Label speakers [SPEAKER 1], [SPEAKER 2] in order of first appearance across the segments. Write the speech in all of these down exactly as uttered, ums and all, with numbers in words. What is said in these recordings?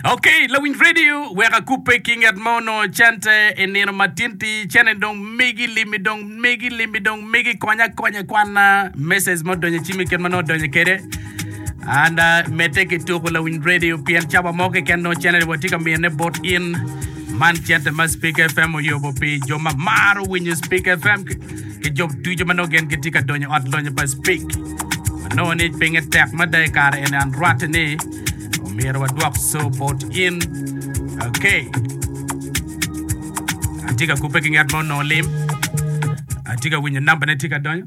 [SPEAKER 1] Okay, Lawin Radio, where a coupe king at mono chante and in matinti chane dong migi limi dong migi limi dong migi kwanya kwanya kwana message mo donye chimi ken mano donye kere. And uh, me take it to Lawin Radio pian chaba moke ken no channel watika me ne bot in man chante mas speak F M yo bo pi joma maru when you speak F M ke job tu joma no gen ketika donye ot donye pas speak. No need ping attack ma dai kar en an ratne. Mira wa dwak so bot in. Okay. Antika coupe king at mo no lim. Antika win your number ne tika donye.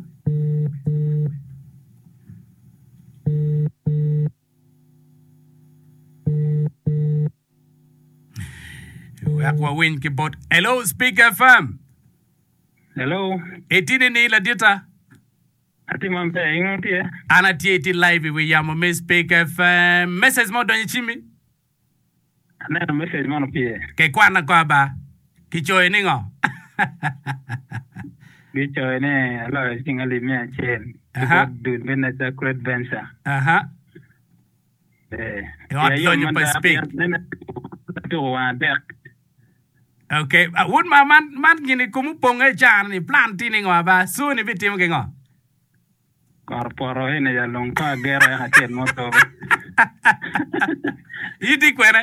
[SPEAKER 1] Aqua win ki bot. Hello, Speak F M.
[SPEAKER 2] Hello.
[SPEAKER 1] Etini ni la dita.
[SPEAKER 2] Ati mampe ingo tie.
[SPEAKER 1] Ana tie eti live we yamo me Speak F M. Message mo donye chimi.
[SPEAKER 2] Ana message mo no pie.
[SPEAKER 1] Ke kwana kwa ba. Kichoe ningo.
[SPEAKER 2] Kichoe ne alo singali me chen.
[SPEAKER 1] Aha.
[SPEAKER 2] Do bena za great venture.
[SPEAKER 1] Aha.
[SPEAKER 2] Eh.
[SPEAKER 1] Yo donye pa speak.
[SPEAKER 2] To wa dek.
[SPEAKER 1] Okay, uh, would my man man gini kumu ponga chan ni planti ni ngwa ba su ni bitim ke ngo.
[SPEAKER 2] Korporo ene ya longka gera ha chen moto.
[SPEAKER 1] Yiti kwere.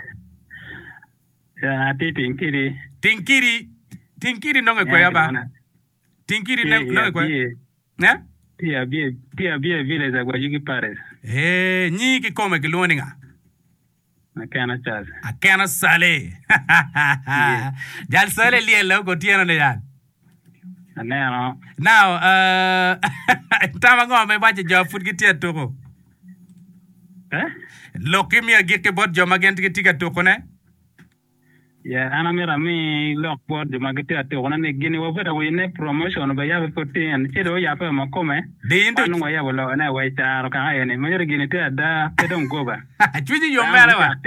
[SPEAKER 2] Ya ati tinkiri.
[SPEAKER 1] Tinkiri tinkiri nonge kwe ba. Tinkiri nonge kwe. Ne?
[SPEAKER 2] Tia bie tia bie vile za kwa yiki pares.
[SPEAKER 1] Eh, nyi ki kome ki luoninga.
[SPEAKER 2] Akana chas.
[SPEAKER 1] Akana sale. Jal sale liye lo ko tieno ne jal.
[SPEAKER 2] Anero.
[SPEAKER 1] Now, uh, tama ngo me bache jo foot ki tia toko.
[SPEAKER 2] Eh?
[SPEAKER 1] Loki mi agi ke bot jo magent ki tika toko ne?
[SPEAKER 2] Ya, ana mira mi lock board jo mageti ate ona ne gini wo veda we ne promotion ba ya fifty and chido ya pa makome.
[SPEAKER 1] De indo.
[SPEAKER 2] Anu wa ya wala na wa ta ka ayene. Mo gini te ada pedon goba.
[SPEAKER 1] Chwiji yo mera wa.